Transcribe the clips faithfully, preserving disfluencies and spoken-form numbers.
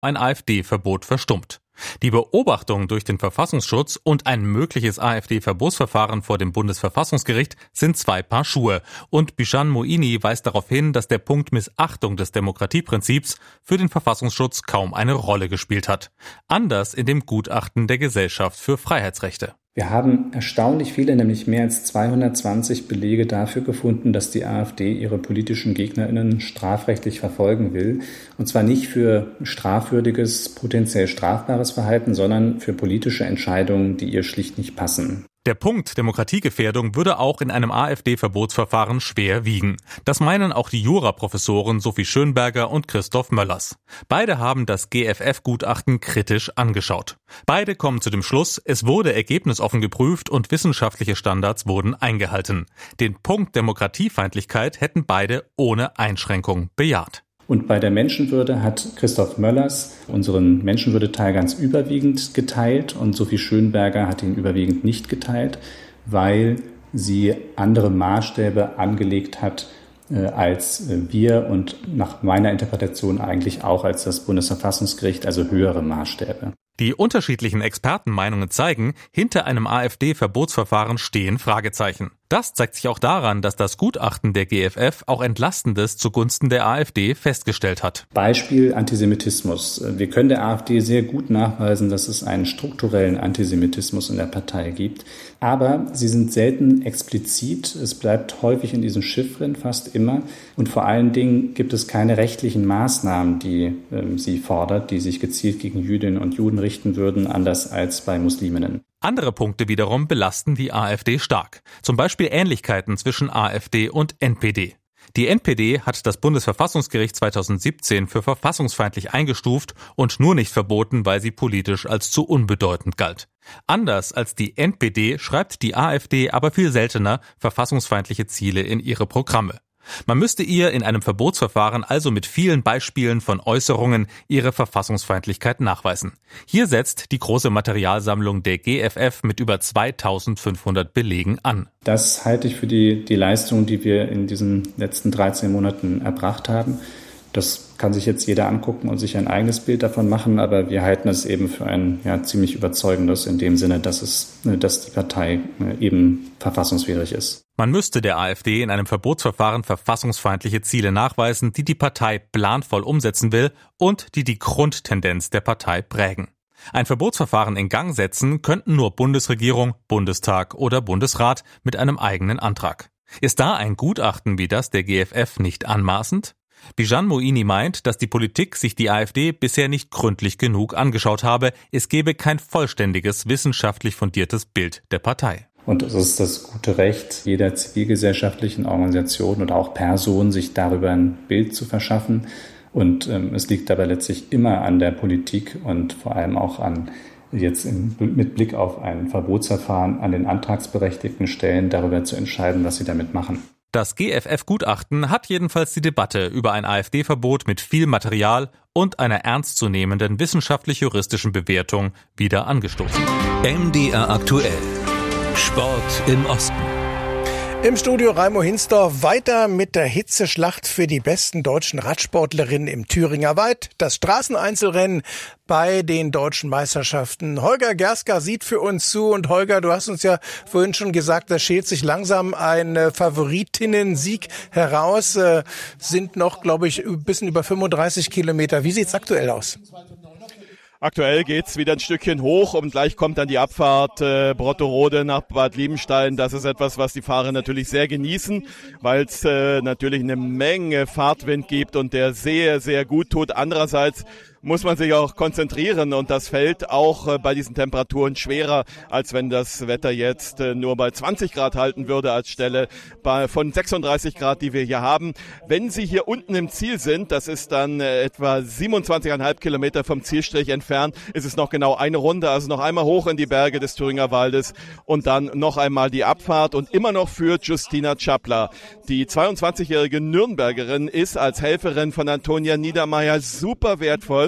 ein AfD-Verbot verstummt. Die Beobachtung durch den Verfassungsschutz und ein mögliches AfD-Verbotsverfahren vor dem Bundesverfassungsgericht sind zwei Paar Schuhe. Und Bijan Moini weist darauf hin, dass der Punkt Missachtung des Demokratieprinzips für den Verfassungsschutz kaum eine Rolle gespielt hat. Anders in dem Gutachten der Gesellschaft für Freiheitsrechte. Wir haben erstaunlich viele, nämlich mehr als zweihundertzwanzig Belege dafür gefunden, dass die AfD ihre politischen GegnerInnen strafrechtlich verfolgen will. Und zwar nicht für strafwürdiges, potenziell strafbares Verhalten, sondern für politische Entscheidungen, die ihr schlicht nicht passen. Der Punkt Demokratiegefährdung würde auch in einem AfD-Verbotsverfahren schwer wiegen. Das meinen auch die Juraprofessoren Sophie Schönberger und Christoph Möllers. Beide haben das G F F-Gutachten kritisch angeschaut. Beide kommen zu dem Schluss, es wurde ergebnisoffen geprüft und wissenschaftliche Standards wurden eingehalten. Den Punkt Demokratiefeindlichkeit hätten beide ohne Einschränkung bejaht. Und bei der Menschenwürde hat Christoph Möllers unseren Menschenwürdeteil ganz überwiegend geteilt und Sophie Schönberger hat ihn überwiegend nicht geteilt, weil sie andere Maßstäbe angelegt hat äh, als äh, wir und nach meiner Interpretation eigentlich auch als das Bundesverfassungsgericht, also höhere Maßstäbe. Die unterschiedlichen Expertenmeinungen zeigen, hinter einem AfD-Verbotsverfahren stehen Fragezeichen. Das zeigt sich auch daran, dass das Gutachten der G F F auch Entlastendes zugunsten der AfD festgestellt hat. Beispiel Antisemitismus. Wir können der AfD sehr gut nachweisen, dass es einen strukturellen Antisemitismus in der Partei gibt. Aber sie sind selten explizit. Es bleibt häufig in diesen Chiffren, fast immer. Und vor allen Dingen gibt es keine rechtlichen Maßnahmen, die äh, sie fordert, die sich gezielt gegen Jüdinnen und Juden richten würden, anders als bei Musliminnen. Andere Punkte wiederum belasten die AfD stark. Zum Beispiel Ähnlichkeiten zwischen AfD und N P D. Die N P D hat das Bundesverfassungsgericht zweitausendsiebzehn für verfassungsfeindlich eingestuft und nur nicht verboten, weil sie politisch als zu unbedeutend galt. Anders als die N P D schreibt die AfD aber viel seltener verfassungsfeindliche Ziele in ihre Programme. Man müsste ihr in einem Verbotsverfahren also mit vielen Beispielen von Äußerungen ihre Verfassungsfeindlichkeit nachweisen. Hier setzt die große Materialsammlung der G F F mit über zweitausendfünfhundert Belegen an. Das halte ich für die, die Leistung, die wir in diesen letzten dreizehn Monaten erbracht haben. Das kann sich jetzt jeder angucken und sich ein eigenes Bild davon machen, aber wir halten es eben für ein ja, ziemlich überzeugendes in dem Sinne, dass es, dass die Partei eben verfassungswidrig ist. Man müsste der AfD in einem Verbotsverfahren verfassungsfeindliche Ziele nachweisen, die die Partei planvoll umsetzen will und die die Grundtendenz der Partei prägen. Ein Verbotsverfahren in Gang setzen könnten nur Bundesregierung, Bundestag oder Bundesrat mit einem eigenen Antrag. Ist da ein Gutachten wie das der G F F nicht anmaßend? Bijan Moini meint, dass die Politik sich die AfD bisher nicht gründlich genug angeschaut habe. Es gebe kein vollständiges, wissenschaftlich fundiertes Bild der Partei. Und es ist das gute Recht jeder zivilgesellschaftlichen Organisation oder auch Person, sich darüber ein Bild zu verschaffen. Und ähm, es liegt dabei letztlich immer an der Politik und vor allem auch an jetzt in, mit Blick auf ein Verbotsverfahren an den antragsberechtigten Stellen darüber zu entscheiden, was sie damit machen. Das G F F-Gutachten hat jedenfalls die Debatte über ein AfD-Verbot mit viel Material und einer ernstzunehmenden wissenschaftlich-juristischen Bewertung wieder angestoßen. M D R aktuell. Sport im Osten. Im Studio Raimo Hinsdorf weiter mit der Hitzeschlacht für die besten deutschen Radsportlerinnen im Thüringer Wald. Das Straßeneinzelrennen bei den deutschen Meisterschaften. Holger Gerska sieht für uns zu. Und Holger, du hast uns ja vorhin schon gesagt, da schält sich langsam ein Favoritinnen-Sieg heraus. Sind noch, glaube ich, ein bisschen über fünfunddreißig Kilometer. Wie sieht's aktuell aus? Aktuell geht's wieder ein Stückchen hoch und gleich kommt dann die Abfahrt äh, Brotterode nach Bad Liebenstein. Das ist etwas, was die Fahrer natürlich sehr genießen, weil es äh, natürlich eine Menge Fahrtwind gibt und der sehr, sehr gut tut. Andererseits muss man sich auch konzentrieren und das fällt auch äh, bei diesen Temperaturen schwerer, als wenn das Wetter jetzt äh, nur bei zwanzig Grad halten würde als Stelle bei, von sechsunddreißig Grad, die wir hier haben. Wenn Sie hier unten im Ziel sind, das ist dann äh, etwa siebenundzwanzig Komma fünf Kilometer vom Zielstrich entfernt, ist es noch genau eine Runde, also noch einmal hoch in die Berge des Thüringer Waldes und dann noch einmal die Abfahrt und immer noch führt Justina Czapla. Die zweiundzwanzigjährige Nürnbergerin ist als Helferin von Antonia Niedermeyer super wertvoll.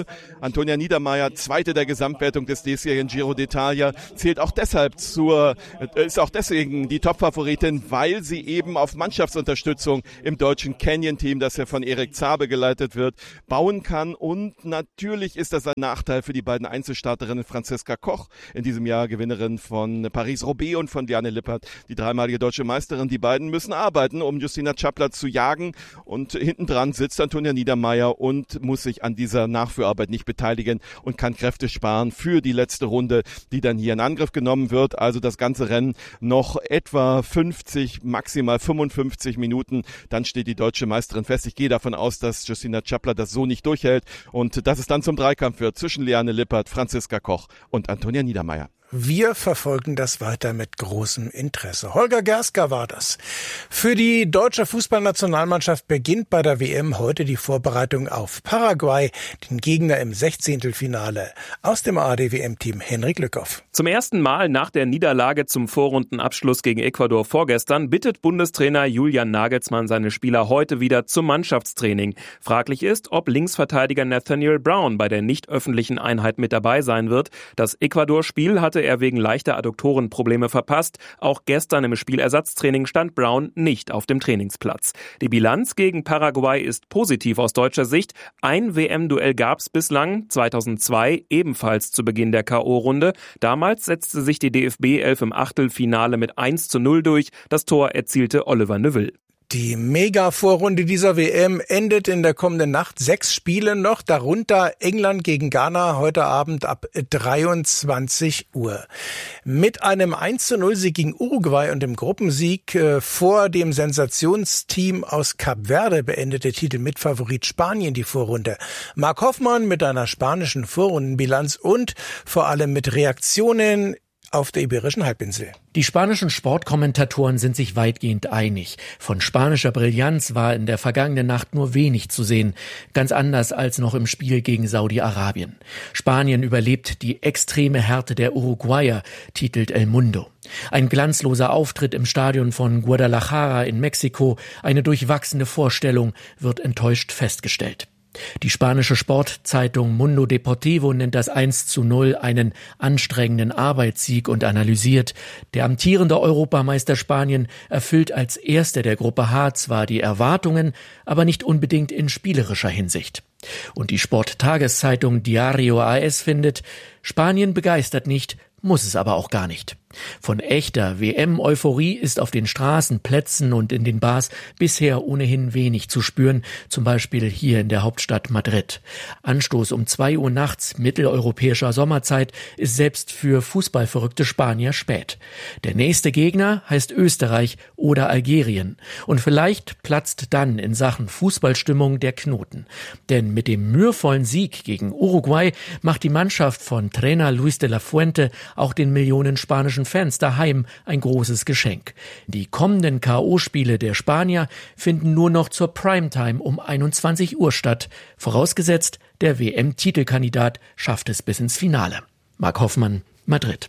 Antonia Niedermaier, Zweite der Gesamtwertung des diesjährigen Giro d'Italia, zählt auch deshalb zur, ist auch deswegen die Top-Favoritin, weil sie eben auf Mannschaftsunterstützung im deutschen Canyon-Team, das ja von Erik Zabe geleitet wird, bauen kann. Und natürlich ist das ein Nachteil für die beiden Einzelstarterinnen Franziska Koch, in diesem Jahr Gewinnerin von Paris-Roubaix und von Diane Lippert, die dreimalige deutsche Meisterin. Die beiden müssen arbeiten, um Justyna Czapla zu jagen. Und hinten dran sitzt Antonia Niedermaier und muss sich an dieser Nachführarbeit nicht beteiligen und kann Kräfte sparen für die letzte Runde, die dann hier in Angriff genommen wird. Also das ganze Rennen noch etwa fünfzig, maximal fünfundfünfzig Minuten. Dann steht die deutsche Meisterin fest. Ich gehe davon aus, dass Justyna Czapla das so nicht durchhält und dass es dann zum Dreikampf wird zwischen Liane Lippert, Franziska Koch und Antonia Niedermaier. Wir verfolgen das weiter mit großem Interesse. Holger Gerska war das. Für die deutsche Fußballnationalmannschaft beginnt bei der W M heute die Vorbereitung auf Paraguay, den Gegner im Sechzehntelfinale. Aus dem A R D W M-Team Henrik Lückhoff. Zum ersten Mal nach der Niederlage zum Vorrundenabschluss gegen Ecuador vorgestern bittet Bundestrainer Julian Nagelsmann seine Spieler heute wieder zum Mannschaftstraining. Fraglich ist, ob Linksverteidiger Nathaniel Brown bei der nicht öffentlichen Einheit mit dabei sein wird. Das Ecuador-Spiel hatte er wegen leichter Adduktorenprobleme verpasst. Auch gestern im Spielersatztraining stand Brown nicht auf dem Trainingsplatz. Die Bilanz gegen Paraguay ist positiv aus deutscher Sicht. Ein W M-Duell gab es bislang, zweitausendzwei, ebenfalls zu Beginn der K O-Runde. Damals setzte sich die D F B elf im Achtelfinale mit eins zu null durch. Das Tor erzielte Oliver Neuville. Die Mega-Vorrunde dieser W M endet in der kommenden Nacht. Sechs Spiele noch, darunter England gegen Ghana heute Abend ab dreiundzwanzig Uhr. Mit einem eins zu null Sieg gegen Uruguay und dem Gruppensieg äh, vor dem Sensationsteam aus Kap Verde beendete Titelmitfavorit Spanien die Vorrunde. Marc Hoffmann mit einer spanischen Vorrundenbilanz und vor allem mit Reaktionen auf der Iberischen Halbinsel. Die spanischen Sportkommentatoren sind sich weitgehend einig. Von spanischer Brillanz war in der vergangenen Nacht nur wenig zu sehen. Ganz anders als noch im Spiel gegen Saudi-Arabien. Spanien überlebt die extreme Härte der Uruguayer, titelt El Mundo. Ein glanzloser Auftritt im Stadion von Guadalajara in Mexiko, eine durchwachsene Vorstellung, wird enttäuscht festgestellt. Die spanische Sportzeitung Mundo Deportivo nennt das eins zu null einen anstrengenden Arbeitssieg und analysiert: Der amtierende Europameister Spanien erfüllt als Erster der Gruppe H zwar die Erwartungen, aber nicht unbedingt in spielerischer Hinsicht. Und die Sporttageszeitung Diario A S findet: Spanien begeistert nicht, muss es aber auch gar nicht. Von echter W M-Euphorie ist auf den Straßen, Plätzen und in den Bars bisher ohnehin wenig zu spüren, zum Beispiel hier in der Hauptstadt Madrid. Anstoß um zwei Uhr nachts mitteleuropäischer Sommerzeit ist selbst für fußballverrückte Spanier spät. Der nächste Gegner heißt Österreich oder Algerien. Und vielleicht platzt dann in Sachen Fußballstimmung der Knoten. Denn mit dem mühevollen Sieg gegen Uruguay macht die Mannschaft von Trainer Luis de la Fuente auch den Millionen spanischen Fans daheim ein großes Geschenk. Die kommenden K O-Spiele der Spanier finden nur noch zur Primetime um einundzwanzig Uhr statt, vorausgesetzt, der W M-Titelkandidat schafft es bis ins Finale. Marc Hoffmann, Madrid.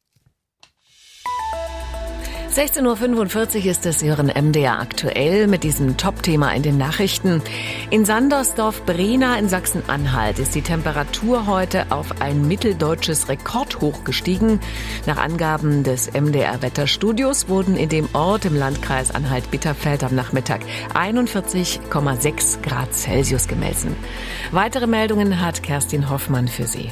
sechzehn Uhr fünfundvierzig ist es, Sie hören M D R aktuell mit diesem Top-Thema in den Nachrichten. In Sandersdorf-Brena in Sachsen-Anhalt ist die Temperatur heute auf ein mitteldeutsches Rekordhoch gestiegen. Nach Angaben des M D R-Wetterstudios wurden in dem Ort im Landkreis Anhalt-Bitterfeld am Nachmittag einundvierzig Komma sechs Grad Celsius gemessen. Weitere Meldungen hat Kerstin Hoffmann für Sie.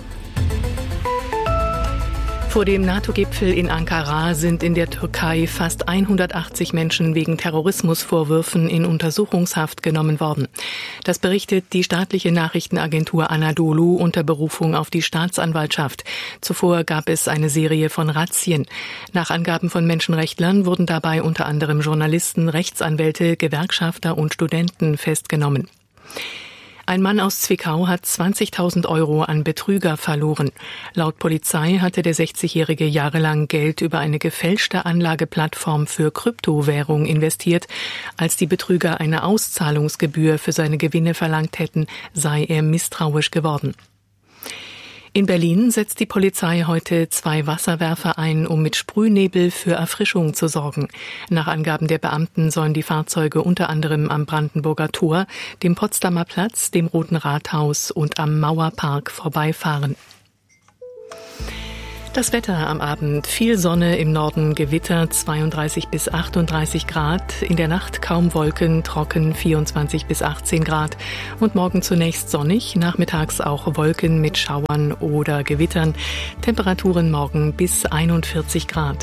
Vor dem NATO-Gipfel in Ankara sind in der Türkei fast hundertachtzig Menschen wegen Terrorismusvorwürfen in Untersuchungshaft genommen worden. Das berichtet die staatliche Nachrichtenagentur Anadolu unter Berufung auf die Staatsanwaltschaft. Zuvor gab es eine Serie von Razzien. Nach Angaben von Menschenrechtlern wurden dabei unter anderem Journalisten, Rechtsanwälte, Gewerkschafter und Studenten festgenommen. Ein Mann aus Zwickau hat zwanzigtausend Euro an Betrüger verloren. Laut Polizei hatte der sechzigjährige jahrelang Geld über eine gefälschte Anlageplattform für Kryptowährung investiert. Als die Betrüger eine Auszahlungsgebühr für seine Gewinne verlangt hätten, sei er misstrauisch geworden. In Berlin setzt die Polizei heute zwei Wasserwerfer ein, um mit Sprühnebel für Erfrischung zu sorgen. Nach Angaben der Beamten sollen die Fahrzeuge unter anderem am Brandenburger Tor, dem Potsdamer Platz, dem Roten Rathaus und am Mauerpark vorbeifahren. Das Wetter am Abend: viel Sonne, im Norden Gewitter, zweiunddreißig bis achtunddreißig Grad, in der Nacht kaum Wolken, trocken, vierundzwanzig bis achtzehn Grad und morgen zunächst sonnig, nachmittags auch Wolken mit Schauern oder Gewittern, Temperaturen morgen bis einundvierzig Grad.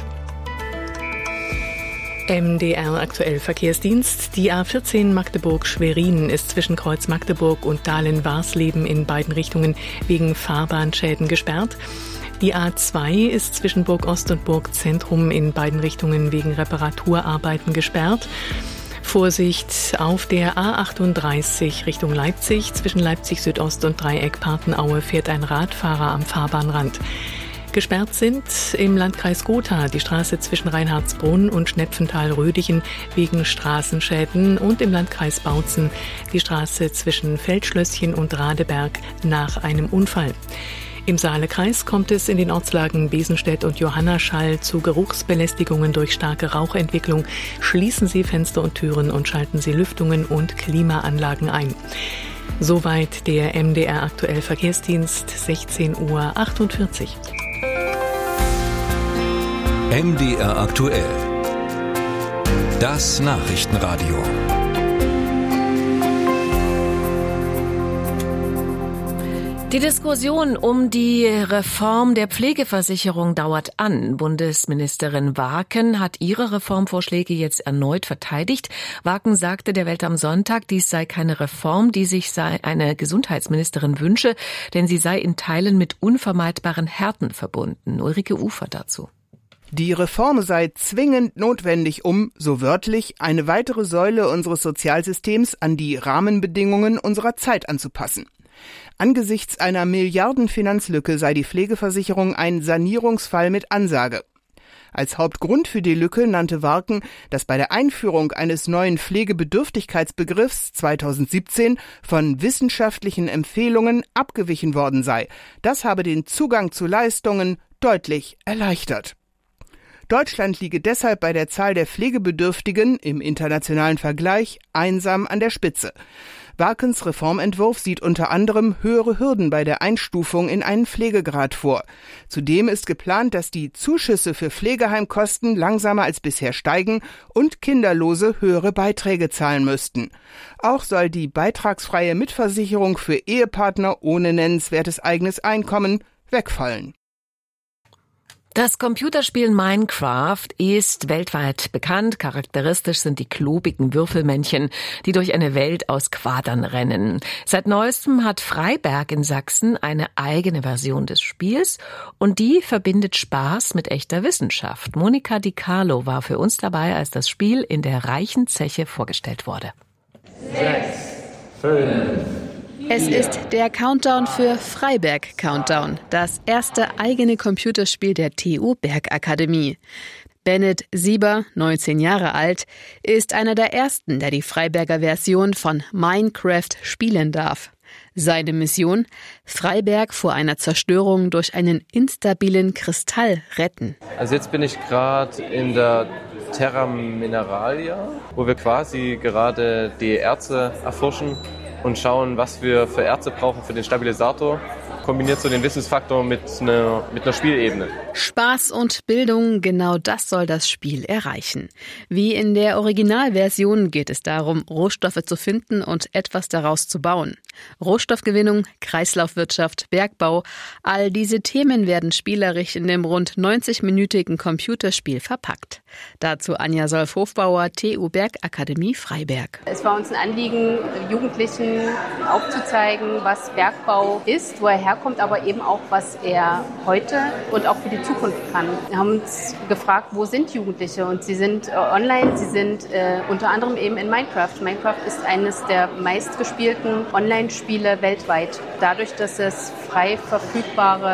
M D R aktuell Verkehrsdienst. Die A vierzehn Magdeburg-Schwerin ist zwischen Kreuz Magdeburg und Dahlen-Warsleben in beiden Richtungen wegen Fahrbahnschäden gesperrt. Die A zwei ist zwischen Burg Ost und Burg Zentrum in beiden Richtungen wegen Reparaturarbeiten gesperrt. Vorsicht auf der A achtunddreißig Richtung Leipzig. Zwischen Leipzig Südost und Dreieck Partenaue fährt ein Radfahrer am Fahrbahnrand. Gesperrt sind im Landkreis Gotha die Straße zwischen Reinhardsbrunn und Schnepfenthal-Rödichen wegen Straßenschäden und im Landkreis Bautzen die Straße zwischen Feldschlösschen und Radeberg nach einem Unfall. Im Saalekreis kommt es in den Ortslagen Besenstedt und Johannaschall zu Geruchsbelästigungen durch starke Rauchentwicklung. Schließen Sie Fenster und Türen und schalten Sie Lüftungen und Klimaanlagen ein. Soweit der M D R aktuell Verkehrsdienst, sechzehn Uhr achtundvierzig. M D R aktuell. Das Nachrichtenradio. Die Diskussion um die Reform der Pflegeversicherung dauert an. Bundesministerin Warken hat ihre Reformvorschläge jetzt erneut verteidigt. Warken sagte der Welt am Sonntag, dies sei keine Reform, die sich sei eine Gesundheitsministerin wünsche, denn sie sei in Teilen mit unvermeidbaren Härten verbunden. Ulrike Ufer dazu. Die Reform sei zwingend notwendig, um, so wörtlich, eine weitere Säule unseres Sozialsystems an die Rahmenbedingungen unserer Zeit anzupassen. Angesichts einer Milliardenfinanzlücke sei die Pflegeversicherung ein Sanierungsfall mit Ansage. Als Hauptgrund für die Lücke nannte Warken, dass bei der Einführung eines neuen Pflegebedürftigkeitsbegriffs zweitausendsiebzehn von wissenschaftlichen Empfehlungen abgewichen worden sei. Das habe den Zugang zu Leistungen deutlich erleichtert. Deutschland liege deshalb bei der Zahl der Pflegebedürftigen im internationalen Vergleich einsam an der Spitze. Warkens Reformentwurf sieht unter anderem höhere Hürden bei der Einstufung in einen Pflegegrad vor. Zudem ist geplant, dass die Zuschüsse für Pflegeheimkosten langsamer als bisher steigen und Kinderlose höhere Beiträge zahlen müssten. Auch soll die beitragsfreie Mitversicherung für Ehepartner ohne nennenswertes eigenes Einkommen wegfallen. Das Computerspiel Minecraft ist weltweit bekannt. Charakteristisch sind die klobigen Würfelmännchen, die durch eine Welt aus Quadern rennen. Seit neuestem hat Freiberg in Sachsen eine eigene Version des Spiels und die verbindet Spaß mit echter Wissenschaft. Monika Di Carlo war für uns dabei, als das Spiel in der reichen Zeche vorgestellt wurde. Sechs, fünf, Es ist der Countdown für Freiberg Countdown, das erste eigene Computerspiel der T U Bergakademie. Bennett Sieber, neunzehn Jahre alt, ist einer der ersten, der die Freiberger Version von Minecraft spielen darf. Seine Mission: Freiberg vor einer Zerstörung durch einen instabilen Kristall retten. Also jetzt bin ich gerade in der Terra Mineralia, wo wir quasi gerade die Erze erforschen und schauen, was wir für Erze brauchen für den Stabilisator, kombiniert so den Wissensfaktor mit einer, mit einer Spielebene. Spaß und Bildung, genau das soll das Spiel erreichen. Wie in der Originalversion geht es darum, Rohstoffe zu finden und etwas daraus zu bauen. Rohstoffgewinnung, Kreislaufwirtschaft, Bergbau, all diese Themen werden spielerisch in dem rund neunzig-minütigen Computerspiel verpackt. Dazu Anja Solf-Hofbauer, T U Bergakademie Freiberg. Es war uns ein Anliegen, Jugendlichen aufzuzeigen, was Bergbau ist, wo er herkommt, aber eben auch, was er heute und auch für die Zukunft kann. Wir haben uns gefragt, wo sind Jugendliche? Und sie sind äh, online, sie sind äh, unter anderem eben in Minecraft. Minecraft ist eines der meistgespielten Online-Spiele weltweit. Dadurch, dass es frei verfügbare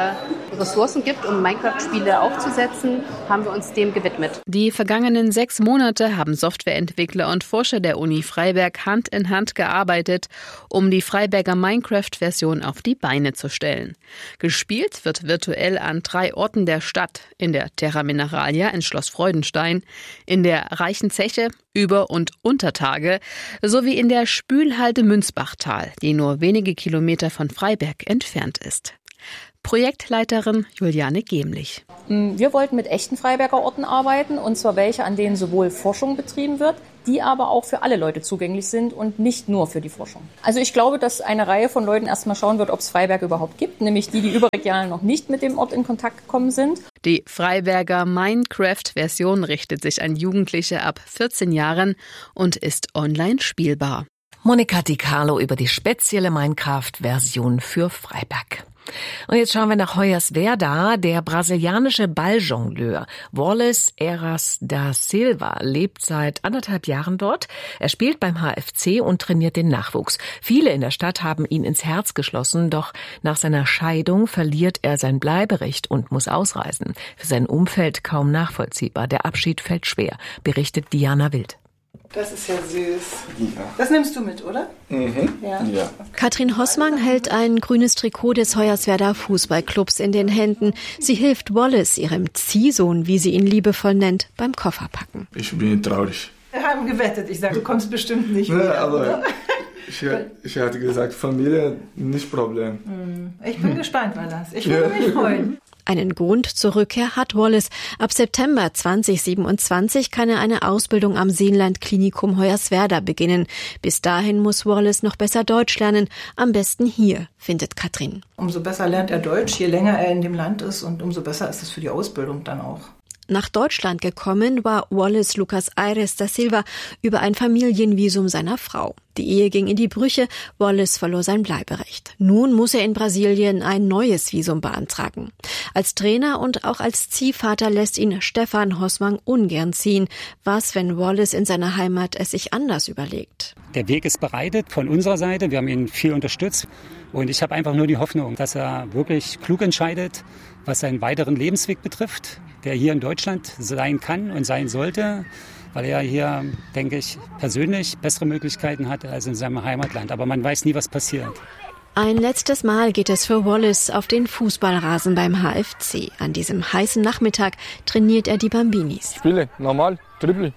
Ressourcen gibt, um Minecraft-Spiele aufzusetzen, haben wir uns dem gewidmet. Die vergangenen sechs Monate haben Softwareentwickler und Forscher der Uni Freiberg Hand in Hand gearbeitet, um die Freiberger Minecraft-Version auf die Beine zu stellen. Gespielt wird virtuell an drei Orten der Stadt, in der Terra Mineralia in Schloss Freudenstein, in der Reichen Zeche, Über- und Untertage, sowie in der Spülhalde Münzbachtal, die nur wenige Kilometer von Freiberg entfernt ist. Projektleiterin Juliane Gemlich. Wir wollten mit echten Freiberger Orten arbeiten, und zwar welche, an denen sowohl Forschung betrieben wird, die aber auch für alle Leute zugänglich sind und nicht nur für die Forschung. Also ich glaube, dass eine Reihe von Leuten erstmal schauen wird, ob es Freiberg überhaupt gibt, nämlich die, die überregional noch nicht mit dem Ort in Kontakt gekommen sind. Die Freiberger Minecraft-Version richtet sich an Jugendliche ab vierzehn Jahren und ist online spielbar. Monika Di Carlo über die spezielle Minecraft-Version für Freiberg. Und jetzt schauen wir nach Hoyerswerda. Der brasilianische Balljongleur Wallace Eras da Silva lebt seit anderthalb Jahren dort. Er spielt beim H F C und trainiert den Nachwuchs. Viele in der Stadt haben ihn ins Herz geschlossen, doch nach seiner Scheidung verliert er sein Bleiberecht und muss ausreisen. Für sein Umfeld kaum nachvollziehbar. Der Abschied fällt schwer, berichtet Diana Wild. Das ist ja süß. Ja. Das nimmst du mit, oder? Mhm. Ja. Ja. Katrin Hossmann hält ein grünes Trikot des Hoyerswerda Fußballclubs in den Händen. Sie hilft Wallace, ihrem Ziehsohn, wie sie ihn liebevoll nennt, beim Kofferpacken. Ich bin traurig. Wir haben gewettet. Ich sage, du kommst bestimmt nicht mehr. Ja, aber ich, ich hatte gesagt, Familie, nicht Problem. Ich bin gespannt, Wallace. Ich würde ja. mich freuen. Einen Grund zur Rückkehr hat Wallace. Ab September zweitausendsiebenundzwanzig kann er eine Ausbildung am Seenland-Klinikum Hoyerswerda beginnen. Bis dahin muss Wallace noch besser Deutsch lernen. Am besten hier, findet Katrin. Umso besser lernt er Deutsch, je länger er in dem Land ist, und umso besser ist es für die Ausbildung dann auch. Nach Deutschland gekommen war Wallace Lucas Aires da Silva über ein Familienvisum seiner Frau. Die Ehe ging in die Brüche, Wallace verlor sein Bleiberecht. Nun muss er in Brasilien ein neues Visum beantragen. Als Trainer und auch als Ziehvater lässt ihn Stefan Hossmann ungern ziehen. Was, wenn Wallace in seiner Heimat es sich anders überlegt? Der Weg ist bereitet von unserer Seite, wir haben ihn viel unterstützt. Und ich habe einfach nur die Hoffnung, dass er wirklich klug entscheidet, was seinen weiteren Lebensweg betrifft, der hier in Deutschland sein kann und sein sollte, weil er hier, denke ich, persönlich bessere Möglichkeiten hat als in seinem Heimatland. Aber man weiß nie, was passiert. Ein letztes Mal geht es für Wallace auf den Fußballrasen beim H F C. An diesem heißen Nachmittag trainiert er die Bambinis. Spiele, normal, Dribbling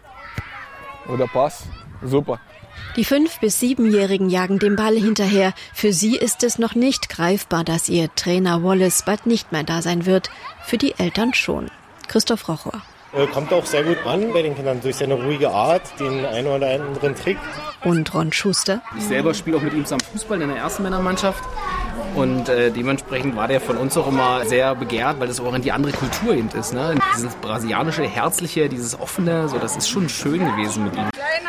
oder Pass, super. Die fünf- bis siebenjährigen jagen dem Ball hinterher. Für sie ist es noch nicht greifbar, dass ihr Trainer Wallace bald nicht mehr da sein wird. Für die Eltern schon. Christoph Rochow. Er kommt auch sehr gut an bei den Kindern durch seine ruhige Art, den einen oder anderen Trick. Und Ron Schuster. Ich selber spiele auch mit ihm zusammen Fußball in der ersten Männermannschaft. Und äh, dementsprechend war der von uns auch immer sehr begehrt, weil das auch in die andere Kultur eben ist. Ne? Dieses brasilianische, herzliche, dieses offene, so, das ist schon schön gewesen mit ihm.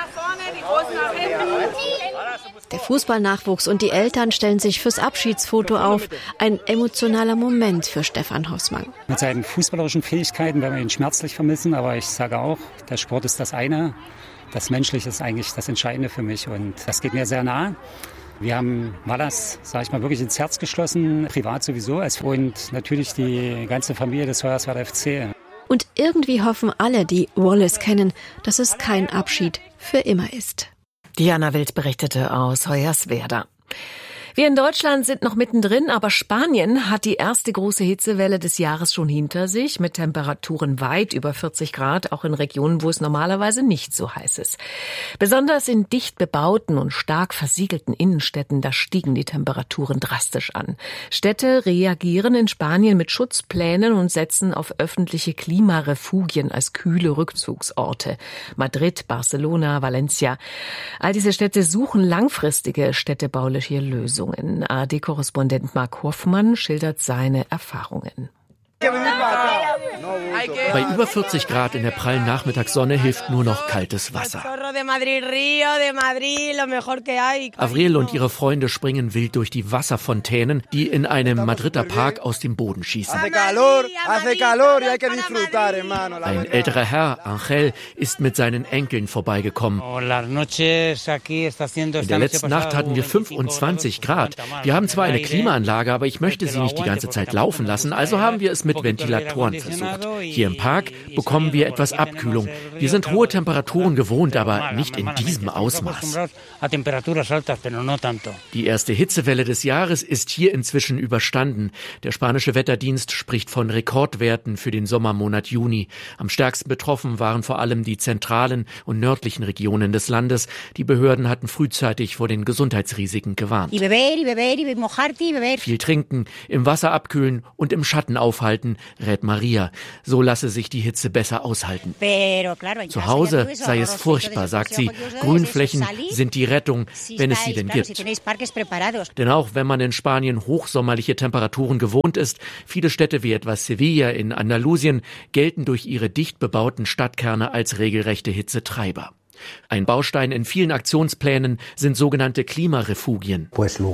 Der Fußballnachwuchs und die Eltern stellen sich fürs Abschiedsfoto auf. Ein emotionaler Moment für Stefan Hossmann. Mit seinen fußballerischen Fähigkeiten werden wir ihn schmerzlich vermissen, aber ich sage auch, der Sport ist das eine, das Menschliche ist eigentlich das Entscheidende für mich und das geht mir sehr nah. Wir haben Wallace, sage ich mal, wirklich ins Herz geschlossen, privat sowieso, und natürlich die ganze Familie des Hoyerswerda F C. Und irgendwie hoffen alle, die Wallace kennen, dass es kein Abschied für immer ist. Diana Wild berichtete aus Hoyerswerda. Wir in Deutschland sind noch mittendrin, aber Spanien hat die erste große Hitzewelle des Jahres schon hinter sich, mit Temperaturen weit über vierzig Grad, auch in Regionen, wo es normalerweise nicht so heiß ist. Besonders in dicht bebauten und stark versiegelten Innenstädten, da stiegen die Temperaturen drastisch an. Städte reagieren in Spanien mit Schutzplänen und setzen auf öffentliche Klimarefugien als kühle Rückzugsorte. Madrid, Barcelona, Valencia. All diese Städte suchen langfristige städtebauliche Lösungen. A R D-Korrespondent Marc Hoffmann schildert seine Erfahrungen. Bei über vierzig Grad in der prallen Nachmittagssonne hilft nur noch kaltes Wasser. Avril und ihre Freunde springen wild durch die Wasserfontänen, die in einem Madrider Park aus dem Boden schießen. Ein älterer Herr, Angel, ist mit seinen Enkeln vorbeigekommen. In der letzten Nacht hatten wir fünfundzwanzig Grad. Wir haben zwar eine Klimaanlage, aber ich möchte sie nicht die ganze Zeit laufen lassen, also haben wir es mit Ventilatoren versucht. Hier im Park bekommen wir etwas Abkühlung. Wir sind hohe Temperaturen gewohnt, aber nicht in diesem Ausmaß. Die erste Hitzewelle des Jahres ist hier inzwischen überstanden. Der spanische Wetterdienst spricht von Rekordwerten für den Sommermonat Juni. Am stärksten betroffen waren vor allem die zentralen und nördlichen Regionen des Landes. Die Behörden hatten frühzeitig vor den Gesundheitsrisiken gewarnt. Viel trinken, im Wasser abkühlen und im Schatten aufhalten, rät Maria. So lasse sich die Hitze besser aushalten. Zu Hause sei es furchtbar, sagt sie. Grünflächen sind die Rettung, wenn es sie denn gibt. Denn auch wenn man in Spanien hochsommerliche Temperaturen gewohnt ist, viele Städte wie etwa Sevilla in Andalusien gelten durch ihre dicht bebauten Stadtkerne als regelrechte Hitzetreiber. Ein Baustein in vielen Aktionsplänen sind sogenannte Klimarefugien.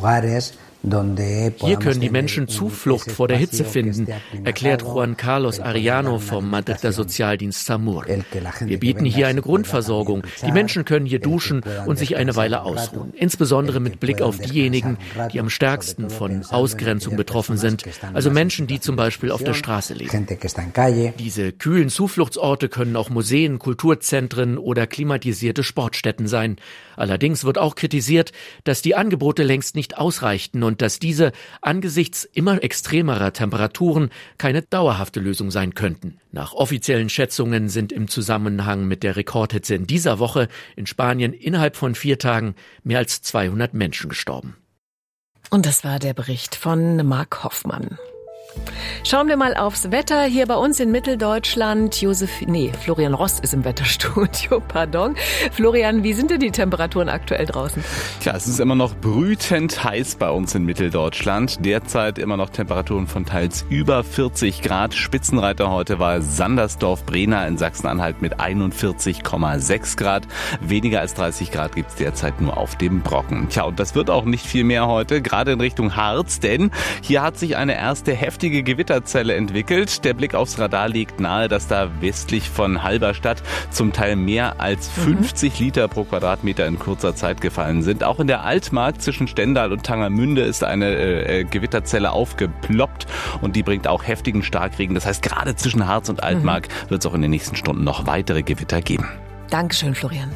Hier können die Menschen Zuflucht vor der Hitze finden, erklärt Juan Carlos Arellano vom Madrider Sozialdienst SAMUR. Wir bieten hier eine Grundversorgung. Die Menschen können hier duschen und sich eine Weile ausruhen. Insbesondere mit Blick auf diejenigen, die am stärksten von Ausgrenzung betroffen sind, also Menschen, die zum Beispiel auf der Straße leben. Diese kühlen Zufluchtsorte können auch Museen, Kulturzentren oder klimatisierte Sportstätten sein. Allerdings wird auch kritisiert, dass die Angebote längst nicht ausreichten und dass diese angesichts immer extremerer Temperaturen keine dauerhafte Lösung sein könnten. Nach offiziellen Schätzungen sind im Zusammenhang mit der Rekordhitze in dieser Woche in Spanien innerhalb von vier Tagen mehr als zweihundert Menschen gestorben. Und das war der Bericht von Mark Hoffmann. Schauen wir mal aufs Wetter hier bei uns in Mitteldeutschland. Josef, nee, Florian Rost ist im Wetterstudio, pardon. Florian, wie sind denn die Temperaturen aktuell draußen? Tja, es ist immer noch brütend heiß bei uns in Mitteldeutschland. Derzeit immer noch Temperaturen von teils über vierzig Grad. Spitzenreiter heute war Sandersdorf-Brena in Sachsen-Anhalt mit einundvierzig Komma sechs Grad. Weniger als dreißig Grad gibt es derzeit nur auf dem Brocken. Tja, und das wird auch nicht viel mehr heute, gerade in Richtung Harz, denn hier hat sich eine erste heftige Gewitterzelle entwickelt. Der Blick aufs Radar legt nahe, dass da westlich von Halberstadt zum Teil mehr als fünfzig mhm. Liter pro Quadratmeter in kurzer Zeit gefallen sind. Auch in der Altmark zwischen Stendal und Tangermünde ist eine äh, Gewitterzelle aufgeploppt und die bringt auch heftigen Starkregen. Das heißt, gerade zwischen Harz und Altmark mhm. wird es auch in den nächsten Stunden noch weitere Gewitter geben. Dankeschön, Florian.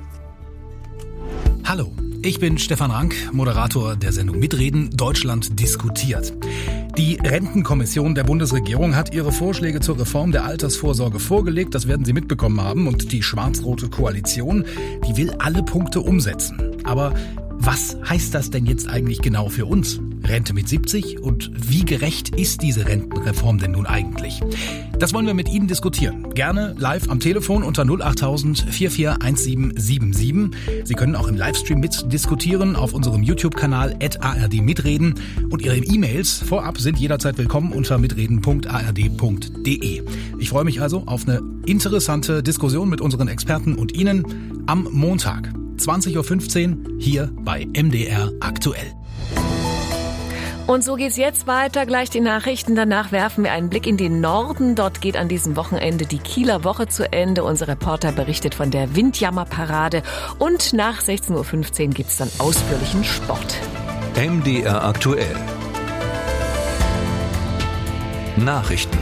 Hallo, ich bin Stefan Rank, Moderator der Sendung Mitreden, Deutschland diskutiert. Die Rentenkommission der Bundesregierung hat ihre Vorschläge zur Reform der Altersvorsorge vorgelegt. Das werden Sie mitbekommen haben. Und die schwarz-rote Koalition, die will alle Punkte umsetzen. Aber was heißt das denn jetzt eigentlich genau für uns? Rente mit siebzig? Und wie gerecht ist diese Rentenreform denn nun eigentlich? Das wollen wir mit Ihnen diskutieren. Gerne live am Telefon unter null achttausend vier vier eins sieben sieben sieben. Sie können auch im Livestream mitdiskutieren auf unserem YouTube-Kanal at A R D mitreden. Und Ihre E-Mails vorab sind jederzeit willkommen unter mitreden punkt a r d punkt d e. Ich freue mich also auf eine interessante Diskussion mit unseren Experten und Ihnen am Montag, zwanzig Uhr fünfzehn, hier bei M D R Aktuell. Und so geht's jetzt weiter, gleich die Nachrichten. Danach werfen wir einen Blick in den Norden. Dort geht an diesem Wochenende die Kieler Woche zu Ende. Unser Reporter berichtet von der Windjammerparade. Und nach sechzehn Uhr fünfzehn gibt's dann ausführlichen Sport. M D R Aktuell. Nachrichten.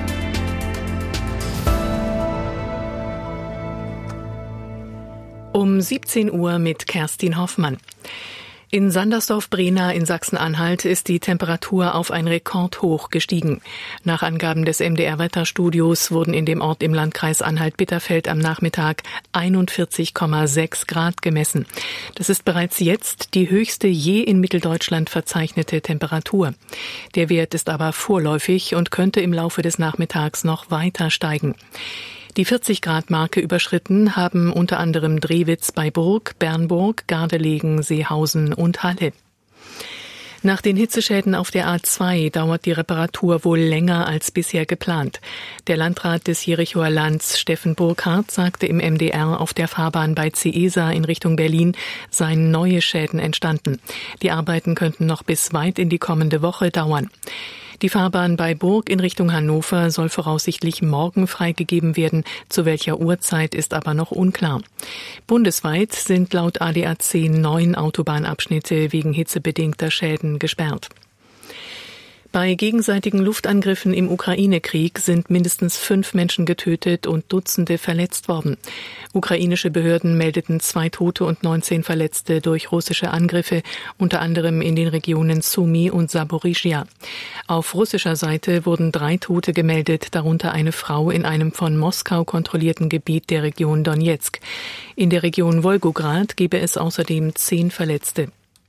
Um siebzehn Uhr mit Kerstin Hoffmann. In Sandersdorf-Brena in Sachsen-Anhalt ist die Temperatur auf ein Rekordhoch gestiegen. Nach Angaben des M D R-Wetterstudios wurden in dem Ort im Landkreis Anhalt-Bitterfeld am Nachmittag einundvierzig Komma sechs Grad gemessen. Das ist bereits jetzt die höchste je in Mitteldeutschland verzeichnete Temperatur. Der Wert ist aber vorläufig und könnte im Laufe des Nachmittags noch weiter steigen. Die vierzig Grad Marke überschritten haben unter anderem Drewitz bei Burg, Bernburg, Gardelegen, Seehausen und Halle. Nach den Hitzeschäden auf der A zwei dauert die Reparatur wohl länger als bisher geplant. Der Landrat des Jerichoer Lands, Steffen Burkhardt, sagte im M D R, auf der Fahrbahn bei Ciesa in Richtung Berlin seien neue Schäden entstanden. Die Arbeiten könnten noch bis weit in die kommende Woche dauern. Die Fahrbahn bei Burg in Richtung Hannover soll voraussichtlich morgen freigegeben werden. Zu welcher Uhrzeit ist aber noch unklar. Bundesweit sind laut A D A C neun Autobahnabschnitte wegen hitzebedingter Schäden gesperrt. Bei gegenseitigen Luftangriffen im Ukraine-Krieg sind mindestens fünf Menschen getötet und Dutzende verletzt worden. Ukrainische Behörden meldeten zwei Tote und neunzehn Verletzte durch russische Angriffe, unter anderem in den Regionen Sumy und Saporischschja. Auf russischer Seite wurden drei Tote gemeldet, darunter eine Frau in einem von Moskau kontrollierten Gebiet der Region Donezk. In der Region Wolgograd gebe es außerdem zehn Verletzte.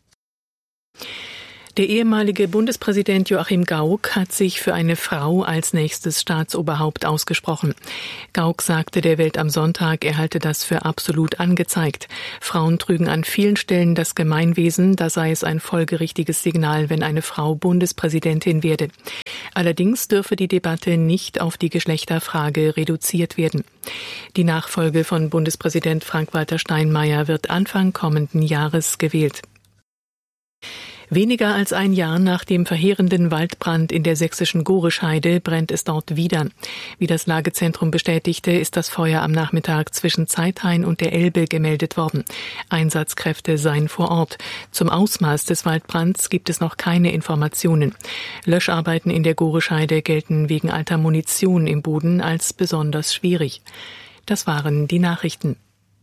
Der ehemalige Bundespräsident Joachim Gauck hat sich für eine Frau als nächstes Staatsoberhaupt ausgesprochen. Gauck sagte der Welt am Sonntag, er halte das für absolut angezeigt. Frauen trügen an vielen Stellen das Gemeinwesen, da sei es ein folgerichtiges Signal, wenn eine Frau Bundespräsidentin werde. Allerdings dürfe die Debatte nicht auf die Geschlechterfrage reduziert werden. Die Nachfolge von Bundespräsident Frank-Walter Steinmeier wird Anfang kommenden Jahres gewählt. Weniger als ein Jahr nach dem verheerenden Waldbrand in der sächsischen Gorescheide brennt es dort wieder. Wie das Lagezentrum bestätigte, ist das Feuer am Nachmittag zwischen Zeithain und der Elbe gemeldet worden. Einsatzkräfte seien vor Ort. Zum Ausmaß des Waldbrands gibt es noch keine Informationen. Löscharbeiten in der Gorescheide gelten wegen alter Munition im Boden als besonders schwierig. Das waren die Nachrichten.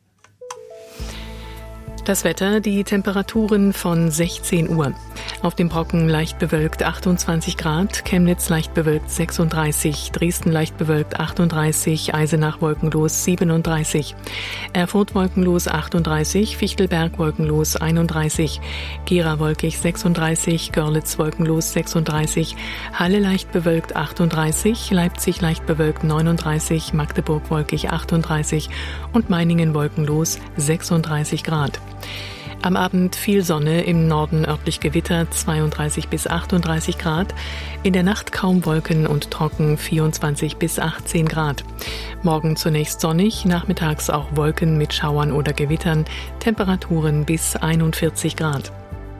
Das Wetter, die Temperaturen von sechzehn Uhr. Auf dem Brocken leicht bewölkt achtundzwanzig Grad, Chemnitz leicht bewölkt sechsunddreißig, Dresden leicht bewölkt achtunddreißig, Eisenach wolkenlos siebenunddreißig, Erfurt wolkenlos achtunddreißig, Fichtelberg wolkenlos einunddreißig, Gera wolkig sechsunddreißig, Görlitz wolkenlos sechsunddreißig, Halle leicht bewölkt achtunddreißig, Leipzig leicht bewölkt neununddreißig, Magdeburg wolkig achtunddreißig und Meiningen wolkenlos sechsunddreißig Grad. Am Abend viel Sonne, im Norden örtlich Gewitter zweiunddreißig bis achtunddreißig Grad, in der Nacht kaum Wolken und trocken vierundzwanzig bis achtzehn Grad. Morgen zunächst sonnig, nachmittags auch Wolken mit Schauern oder Gewittern, Temperaturen bis einundvierzig Grad.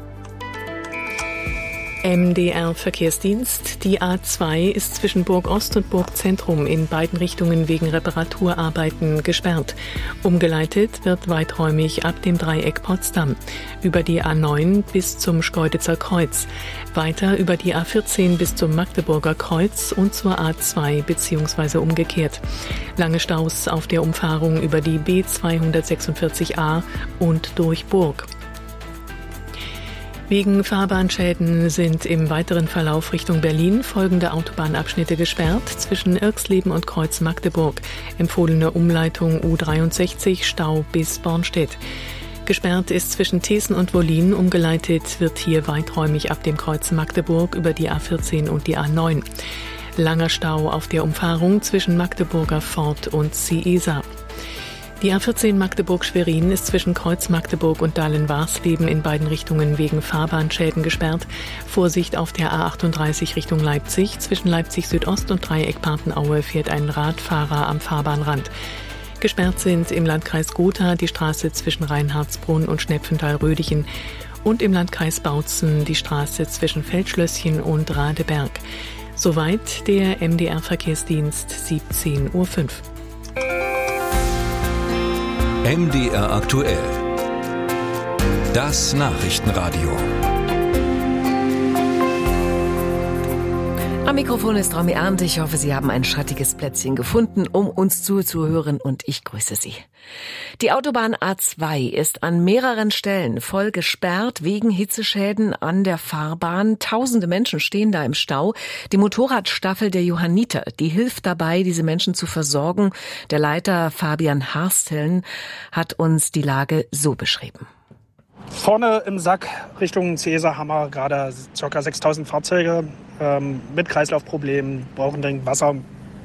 M D R-Verkehrsdienst. Die A zwei ist zwischen Burg Ost und Burg Zentrum in beiden Richtungen wegen Reparaturarbeiten gesperrt. Umgeleitet wird weiträumig ab dem Dreieck Potsdam, über die A neun bis zum Schkeuditzer Kreuz, weiter über die A vierzehn bis zum Magdeburger Kreuz und zur A zwei bzw. umgekehrt. Lange Staus auf der Umfahrung über die B zweihundertsechsundvierzig a und durch Burg. Wegen Fahrbahnschäden sind im weiteren Verlauf Richtung Berlin folgende Autobahnabschnitte gesperrt: zwischen Irxleben und Kreuz Magdeburg. Empfohlene Umleitung U dreiundsechzig, Stau bis Bornstedt. Gesperrt ist zwischen Thesen und Wollin, umgeleitet wird hier weiträumig ab dem Kreuz Magdeburg über die A vierzehn und die A neun. Langer Stau auf der Umfahrung zwischen Magdeburger Fort und Ciesa. Die A vierzehn Magdeburg-Schwerin ist zwischen Kreuz Magdeburg und Dahlen-Warsleben in beiden Richtungen wegen Fahrbahnschäden gesperrt. Vorsicht auf der A achtunddreißig Richtung Leipzig. Zwischen Leipzig Südost und Dreieck Partenaue fährt ein Radfahrer am Fahrbahnrand. Gesperrt sind im Landkreis Gotha die Straße zwischen Reinhardsbrunn und Schnepfenthal-Rödichen und im Landkreis Bautzen die Straße zwischen Feldschlösschen und Radeberg. Soweit der M D R-Verkehrsdienst, siebzehn Uhr fünf. M D R aktuell. Das Nachrichtenradio. Am Mikrofon ist Romy Arndt. Ich hoffe, Sie haben ein schattiges Plätzchen gefunden, um uns zuzuhören, und ich grüße Sie. Die Autobahn A zwei ist an mehreren Stellen voll gesperrt wegen Hitzeschäden an der Fahrbahn. Tausende Menschen stehen da im Stau. Die Motorradstaffel der Johanniter, die hilft dabei, diese Menschen zu versorgen. Der Leiter Fabian Harsteln hat uns die Lage so beschrieben. Vorne im Sack Richtung Ciesa haben wir gerade ca. sechstausend Fahrzeuge ähm, mit Kreislaufproblemen, brauchen dringend Wasser.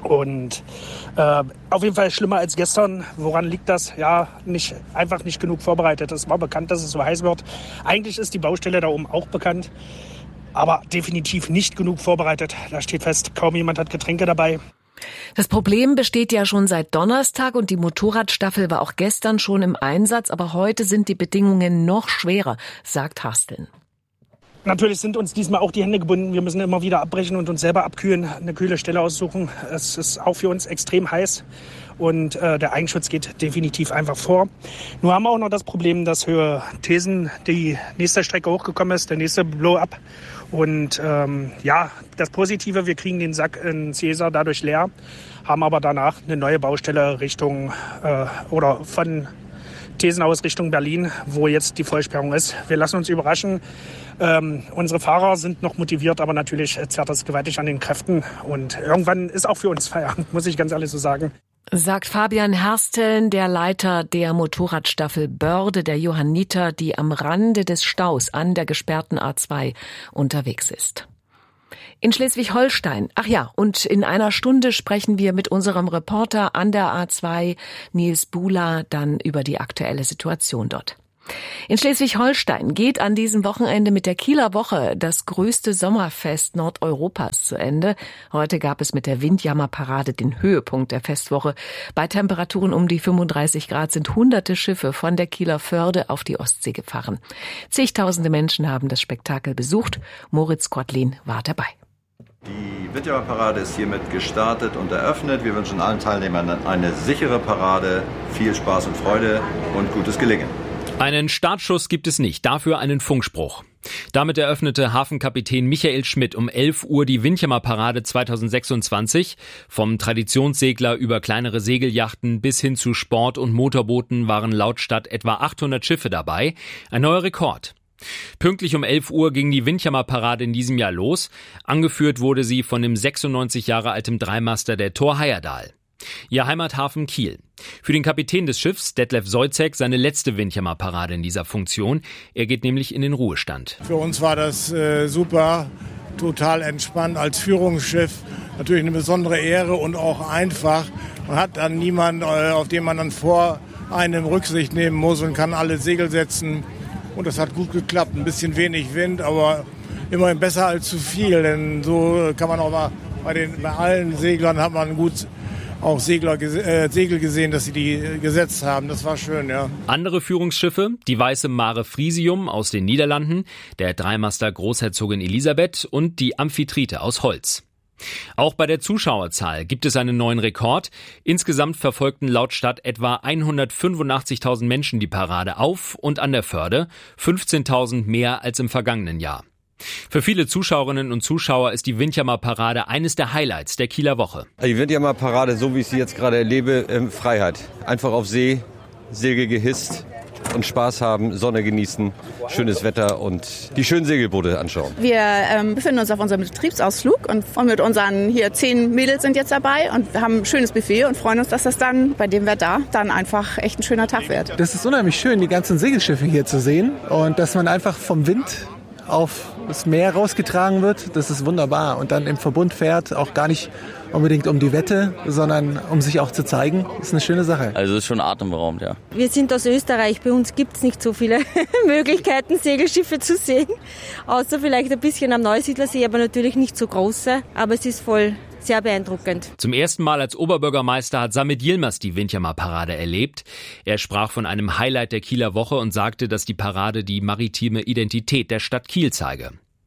Und äh, auf jeden Fall schlimmer als gestern. Woran liegt das? Ja, nicht, einfach nicht genug vorbereitet. Es war bekannt, dass es so heiß wird. Eigentlich ist die Baustelle da oben auch bekannt, aber definitiv nicht genug vorbereitet. Da steht fest, kaum jemand hat Getränke dabei. Das Problem besteht ja schon seit Donnerstag und die Motorradstaffel war auch gestern schon im Einsatz, aber heute sind die Bedingungen noch schwerer, sagt Harsteln. Natürlich sind uns diesmal auch die Hände gebunden. Wir müssen immer wieder abbrechen und uns selber abkühlen, eine kühle Stelle aussuchen. Es ist auch für uns extrem heiß und äh, der Eigenschutz geht definitiv einfach vor. Nur haben wir auch noch das Problem, dass Höhe Thesen die nächste Strecke hochgekommen ist, der nächste Blow-up. Und ähm, ja, das Positive, wir kriegen den Sack in Cieza dadurch leer, haben aber danach eine neue Baustelle Richtung äh, oder von Thesen aus Richtung Berlin, wo jetzt die Vollsperrung ist. Wir lassen uns überraschen. Ähm, unsere Fahrer sind noch motiviert, aber natürlich zerrt das gewaltig an den Kräften. Und irgendwann ist auch für uns Feierabend, muss ich ganz ehrlich so sagen. Sagt Fabian Hersteln, der Leiter der Motorradstaffel Börde der Johanniter, die am Rande des Staus an der gesperrten A zwei unterwegs ist. In Schleswig-Holstein, ach ja, und in einer Stunde sprechen wir mit unserem Reporter an der A zwei, Nils Bula, dann über die aktuelle Situation dort. In Schleswig-Holstein geht an diesem Wochenende mit der Kieler Woche das größte Sommerfest Nordeuropas zu Ende. Heute gab es mit der Windjammerparade den Höhepunkt der Festwoche. Bei Temperaturen um die fünfunddreißig Grad sind hunderte Schiffe von der Kieler Förde auf die Ostsee gefahren. Zigtausende Menschen haben das Spektakel besucht. Moritz Kottlin war dabei. Die Windjammerparade ist hiermit gestartet und eröffnet. Wir wünschen allen Teilnehmern eine sichere Parade, viel Spaß und Freude und gutes Gelingen. Einen Startschuss gibt es nicht, dafür einen Funkspruch. Damit eröffnete Hafenkapitän Michael Schmidt um elf Uhr die Windjammerparade zweitausendsechsundzwanzig. Vom Traditionssegler über kleinere Segelyachten bis hin zu Sport- und Motorbooten waren laut Stadt etwa achthundert Schiffe dabei. Ein neuer Rekord. Pünktlich um elf Uhr ging die Windjammerparade in diesem Jahr los. Angeführt wurde sie von dem sechsundneunzig Jahre alten Dreimaster der Thor Heyerdahl. Ihr Heimathafen Kiel. Für den Kapitän des Schiffs, Detlef Soizek, seine letzte Windjammerparade in dieser Funktion. Er geht nämlich in den Ruhestand. Für uns war das äh, super, total entspannt als Führungsschiff. Natürlich eine besondere Ehre und auch einfach. Man hat dann niemanden, äh, auf den man dann vor einem Rücksicht nehmen muss und kann alle Segel setzen. Und das hat gut geklappt. Ein bisschen wenig Wind, aber immerhin besser als zu viel. Denn so kann man auch mal bei, den, bei allen Seglern hat man gut auch Segler, äh, Segel gesehen, dass sie die gesetzt haben. Das war schön, ja. Andere Führungsschiffe, die weiße Mare Frisium aus den Niederlanden, der Dreimaster Großherzogin Elisabeth und die Amphitrite aus Holz. Auch bei der Zuschauerzahl gibt es einen neuen Rekord. Insgesamt verfolgten laut Stadt etwa hundertfünfundachtzigtausend Menschen die Parade auf und an der Förde, fünfzehntausend mehr als im vergangenen Jahr. Für viele Zuschauerinnen und Zuschauer ist die Windjammerparade eines der Highlights der Kieler Woche. Die Windjammerparade, so wie ich sie jetzt gerade erlebe, Freiheit. Einfach auf See, Segel gehisst und Spaß haben, Sonne genießen, schönes Wetter und die schönen Segelboote anschauen. Wir ähm, befinden uns auf unserem Betriebsausflug und, und mit unseren hier zehn Mädels sind jetzt dabei und wir haben ein schönes Buffet und freuen uns, dass das dann bei dem Wetter dann einfach echt ein schöner Tag wird. Das ist unheimlich schön, die ganzen Segelschiffe hier zu sehen und dass man einfach vom Wind auf das Meer rausgetragen wird, das ist wunderbar. Und dann im Verbund fährt, auch gar nicht unbedingt um die Wette, sondern um sich auch zu zeigen, ist eine schöne Sache. Also ist schon atemberaubend, ja. Wir sind aus Österreich, bei uns gibt es nicht so viele Möglichkeiten, Segelschiffe zu sehen. Außer vielleicht ein bisschen am Neusiedlersee, aber natürlich nicht so große. Aber es ist voll sehr beeindruckend. Zum ersten Mal als Oberbürgermeister hat Samit Yilmaz die Windjammerparade erlebt. Er sprach von einem Highlight der Kieler Woche und sagte, dass die Parade die maritime Identität der Stadt Kiel zeige.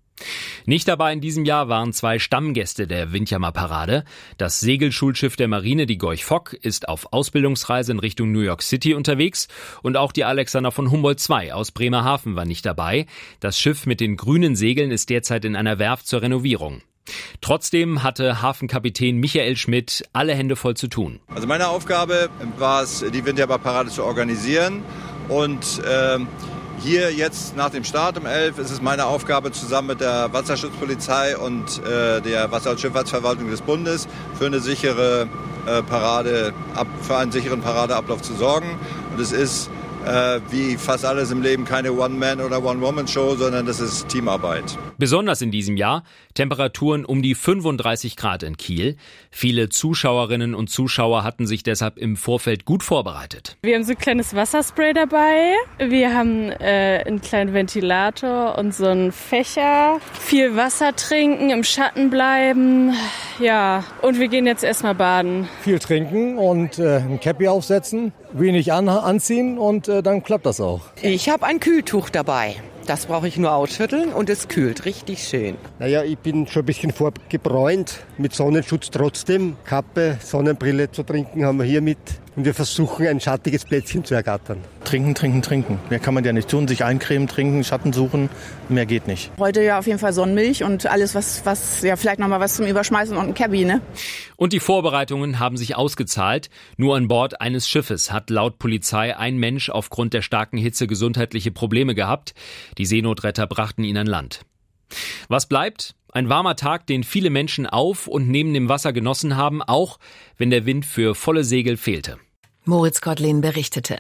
Nicht dabei in diesem Jahr waren zwei Stammgäste der Windjammerparade. Das Segelschulschiff der Marine, die Gorch Fock, ist auf Ausbildungsreise in Richtung New York City unterwegs und auch die Alexander von Humboldt zwei aus Bremerhaven war nicht dabei. Das Schiff mit den grünen Segeln ist derzeit in einer Werft zur Renovierung. Trotzdem hatte Hafenkapitän Michael Schmidt alle Hände voll zu tun. Also meine Aufgabe war es, die Windjammerparade zu organisieren und ähm, hier jetzt nach dem Start um elf ist es meine Aufgabe, zusammen mit der Wasserschutzpolizei und äh, der Wasser- und Schifffahrtsverwaltung des Bundes für eine sichere äh, Parade, ab, für einen sicheren Paradeablauf zu sorgen. Und es ist äh, wie fast alles im Leben keine One-Man- oder One-Woman-Show, sondern das ist Teamarbeit. Besonders in diesem Jahr Temperaturen um die fünfunddreißig Grad in Kiel. Viele Zuschauerinnen und Zuschauer hatten sich deshalb im Vorfeld gut vorbereitet. Wir haben so ein kleines Wasserspray dabei. Wir haben äh, einen kleinen Ventilator und so einen Fächer. Viel Wasser trinken, im Schatten bleiben. Ja, und wir gehen jetzt erstmal baden. Viel trinken und äh, ein Cappy aufsetzen, wenig an, anziehen und äh, dann klappt das auch. Ich habe ein Kühltuch dabei. Das brauche ich nur ausschütteln und es kühlt richtig schön. Naja, ich bin schon ein bisschen vorgebräunt, mit Sonnenschutz trotzdem. Kappe, Sonnenbrille zu trinken haben wir hier mit. Und wir versuchen, ein schattiges Plätzchen zu ergattern. Trinken, trinken, trinken. Mehr kann man ja nicht tun. Sich eincremen, trinken, Schatten suchen. Mehr geht nicht. Heute ja auf jeden Fall Sonnenmilch und alles, was, was ja vielleicht nochmal was zum Überschmeißen und ein Cabby, ne? Und die Vorbereitungen haben sich ausgezahlt. Nur an Bord eines Schiffes hat laut Polizei ein Mensch aufgrund der starken Hitze gesundheitliche Probleme gehabt. Die Seenotretter brachten ihn an Land. Was bleibt? Ein warmer Tag, den viele Menschen auf und neben dem Wasser genossen haben, auch wenn der Wind für volle Segel fehlte. Moritz Kotlin berichtete.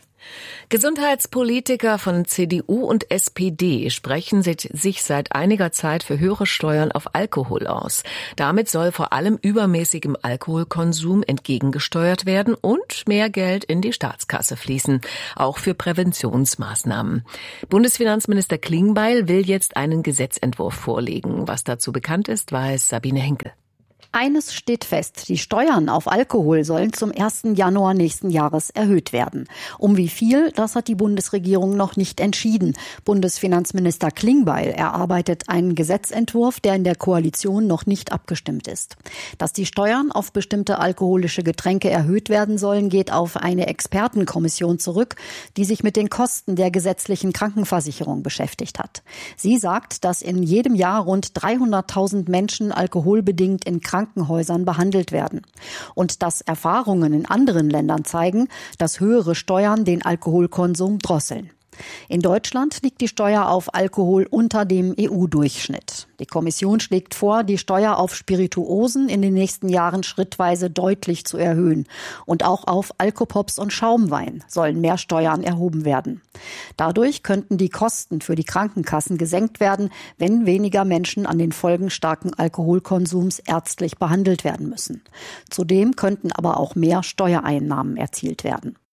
Gesundheitspolitiker von C D U und S P D sprechen sich seit einiger Zeit für höhere Steuern auf Alkohol aus. Damit soll vor allem übermäßigem Alkoholkonsum entgegengesteuert werden und mehr Geld in die Staatskasse fließen, auch für Präventionsmaßnahmen. Bundesfinanzminister Klingbeil will jetzt einen Gesetzentwurf vorlegen. Was dazu bekannt ist, weiß Sabine Henkel. Eines steht fest, die Steuern auf Alkohol sollen zum ersten Januar nächsten Jahres erhöht werden. Um wie viel, das hat die Bundesregierung noch nicht entschieden. Bundesfinanzminister Klingbeil erarbeitet einen Gesetzentwurf, der in der Koalition noch nicht abgestimmt ist. Dass die Steuern auf bestimmte alkoholische Getränke erhöht werden sollen, geht auf eine Expertenkommission zurück, die sich mit den Kosten der gesetzlichen Krankenversicherung beschäftigt hat. Sie sagt, dass in jedem Jahr rund dreihunderttausend Menschen alkoholbedingt in Krankenhäusern Krankenhäusern behandelt werden. Und dass Erfahrungen in anderen Ländern zeigen, dass höhere Steuern den Alkoholkonsum drosseln. In Deutschland liegt die Steuer auf Alkohol unter dem E U-Durchschnitt. Die Kommission schlägt vor, die Steuer auf Spirituosen in den nächsten Jahren schrittweise deutlich zu erhöhen. Und auch auf Alkopops und Schaumwein sollen mehr Steuern erhoben werden. Dadurch könnten die Kosten für die Krankenkassen gesenkt werden, wenn weniger Menschen an den Folgen starken Alkoholkonsums ärztlich behandelt werden müssen. Zudem könnten aber auch mehr Steuereinnahmen erzielt werden.